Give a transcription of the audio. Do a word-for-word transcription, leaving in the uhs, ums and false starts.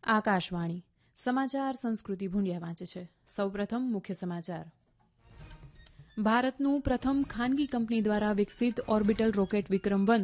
આકાશવાણી સમાચાર સંસ્કૃતિ ભુંડિયા વાંચે છે. સૌપ્રથમ મુખ્ય સમાચાર. ભારતનું પ્રથમ ખાનગી કંપની દ્વારા વિકસિત ઓર્બિટલ રોકેટ વિક્રમ વન